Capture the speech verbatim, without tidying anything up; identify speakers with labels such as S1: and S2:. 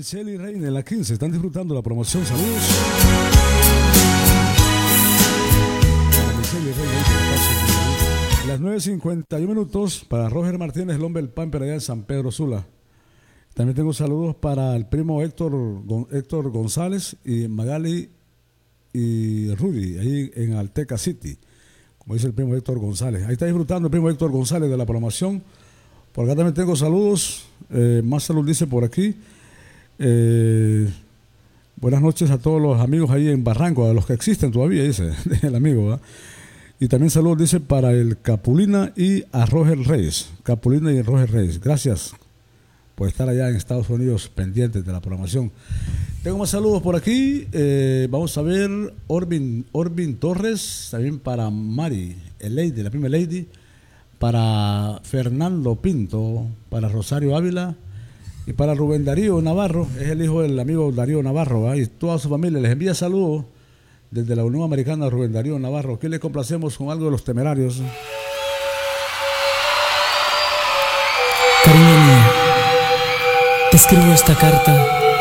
S1: Michelle y Reina en la quince. Están disfrutando la promoción. Saludos. Para Michelle y Reina, las nueve cincuenta y uno minutos para Roger Martínez, el hombre del Pamper allá en San Pedro Sula. También tengo saludos para el primo Héctor, Héctor González y Magali y Rudy, ahí en Alteca City, como dice el primo Héctor González. Ahí está disfrutando el primo Héctor González de la programación. Por acá también tengo saludos. Eh, más salud dice por aquí. Eh, buenas noches a todos los amigos ahí en Barranco, a los que existen todavía, dice el amigo, ¿verdad? Y también saludos dice para el Capulina y a Roger Reyes. Capulina y Roger Reyes. Gracias por estar allá en Estados Unidos pendientes de la programación. Tengo más saludos por aquí. Eh, vamos a ver Orbin, Orbin Torres, también para Mari, el Lady, la prima Lady, para Fernando Pinto, para Rosario Ávila y para Rubén Darío Navarro, es el hijo del amigo Darío Navarro, ¿va? Y toda su familia les envía saludos desde la Unión Americana. Rubén Darío Navarro. Aquí le complacemos con algo de Los Temerarios.
S2: Cariño mío, te escribo esta carta